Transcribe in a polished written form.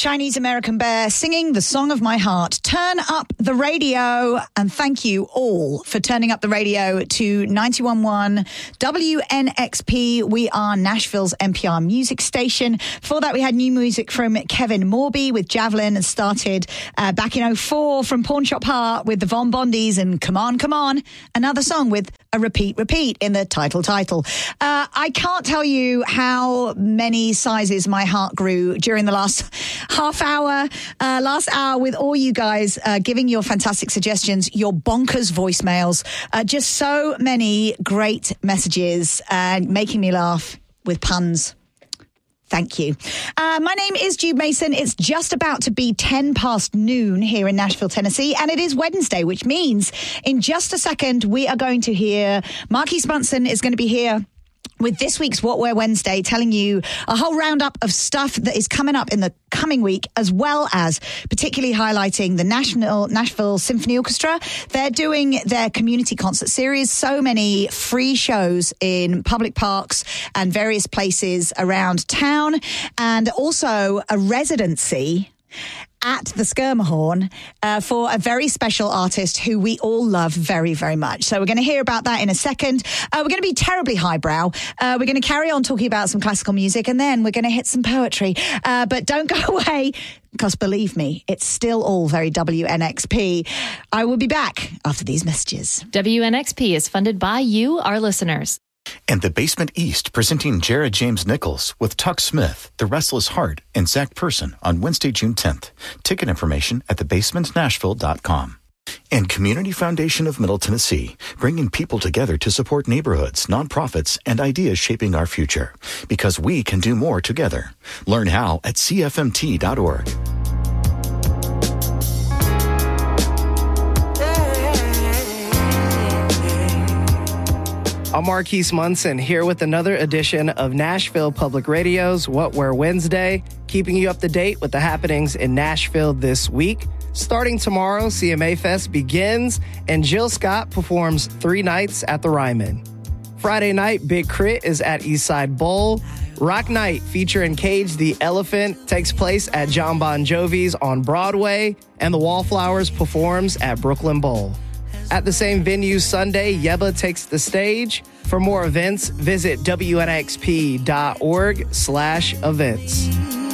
Chinese American Bear singing the song of my heart. Turn up the radio, and thank you all for turning up the radio to 91.1 WNXP. We are Nashville's NPR music station. Before that, we had new music from Kevin Morby with Javelin, and started back in 2004 from Pawn Shop Heart with the Von Bondies and Come On, Come On, another song with a repeat in the title. I can't tell you how many sizes my heart grew during the last hour with all you guys giving your fantastic suggestions, your bonkers voicemails, just so many great messages and making me laugh with puns. Thank you. My name is Jude Mason. It's just about to be 10 past noon here in Nashville, Tennessee, and it is Wednesday, which means in just a second we are going to hear Marquise Munson is going to be here with this week's What We're Wednesday, telling you a whole roundup of stuff that is coming up in the coming week, as well as particularly highlighting the Nashville Symphony Orchestra. They're doing their community concert series, so many free shows in public parks and various places around town, and also a residency at the Schermerhorn for a very special artist who we all love very, very much. So we're going to hear about that in a second. We're going to be terribly highbrow. We're going to carry on talking about some classical music, and then we're going to hit some poetry. But don't go away, because believe me, it's still all very WNXP. I will be back after these messages. WNXP is funded by you, our listeners. And The Basement East, presenting Jared James Nichols with Tuck Smith, The Restless Heart, and Zach Person on Wednesday, June 10th. Ticket information at thebasementnashville.com. And Community Foundation of Middle Tennessee, bringing people together to support neighborhoods, nonprofits, and ideas shaping our future. Because we can do more together. Learn how at cfmt.org. I'm Marquise Munson, here with another edition of Nashville Public Radio's What We're Wednesday, keeping you up to date with the happenings in Nashville this week. Starting tomorrow, CMA Fest begins, and Jill Scott performs 3 nights at the Ryman. Friday night, Big Crit is at Eastside Bowl. Rock Night, featuring Cage the Elephant, takes place at John Bon Jovi's on Broadway, and the Wallflowers performs at Brooklyn Bowl. At the same venue Sunday, Yebba takes the stage. For more events, visit WNXP.org/events.